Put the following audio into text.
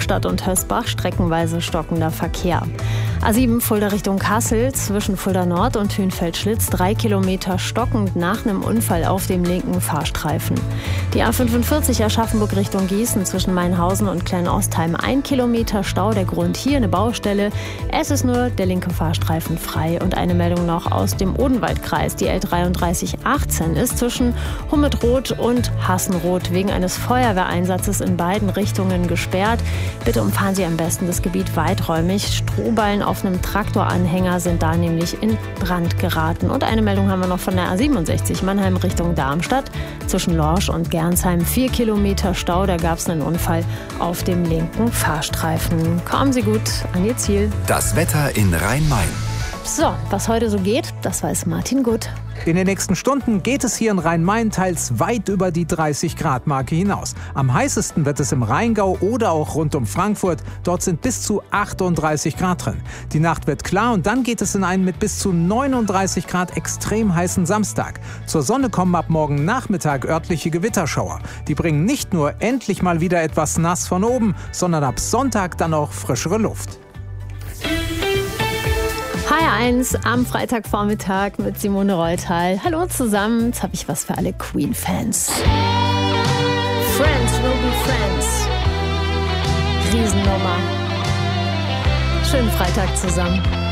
Darmstadt und Hösbach streckenweise stockender Verkehr. A7 Fulda Richtung Kassel zwischen Fulda Nord und Hünfeld-Schlitz 3 Kilometer stockend nach einem Unfall auf dem linken Fahrstreifen. Die A45 Aschaffenburg Richtung Gießen zwischen Mainhausen und Kleinostheim 1 Kilometer Stau. Der Grund hier eine Baustelle. Es ist nur der linke Fahrstreifen frei. Und eine Meldung noch aus dem Odenwaldkreis. Die L3318 ist zwischen Hummetroth und Hassenroth wegen eines Feuerwehreinsatzes in beiden Richtungen gesperrt. Bitte umfahren Sie am besten das Gebiet weiträumig. Strohballen auf einem Traktoranhänger sind da nämlich in Brand geraten. Und eine Meldung haben wir noch von der A67 Mannheim Richtung Darmstadt. Zwischen Lorsch und Gernsheim 4 Kilometer Stau. Da gab es einen Unfall auf dem linken Fahrstreifen. Kommen Sie gut an Ihr Ziel. Das Wetter in Rhein-Main. So, was heute so geht, das weiß Martin Gut. In den nächsten Stunden geht es hier in Rhein-Main teils weit über die 30-Grad-Marke hinaus. Am heißesten wird es im Rheingau oder auch rund um Frankfurt. Dort sind bis zu 38 Grad drin. Die Nacht wird klar und dann geht es in einen mit bis zu 39 Grad extrem heißen Samstag. Zur Sonne kommen ab morgen Nachmittag örtliche Gewitterschauer. Die bringen nicht nur endlich mal wieder etwas nass von oben, sondern ab Sonntag dann auch frischere Luft. HR1 am Freitagvormittag mit Simone Reutal. Hallo zusammen, jetzt habe ich was für alle Queen-Fans. Friends will be friends. Riesennummer. Schönen Freitag zusammen.